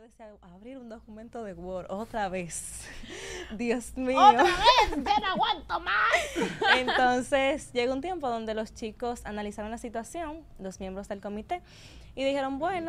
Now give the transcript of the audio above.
decía, abrir un documento de Word otra vez. Dios mío. ¡Otra vez! ¡Ya no aguanto más! Entonces llegó un tiempo donde los chicos analizaron la situación, los miembros del comité, y dijeron, bueno,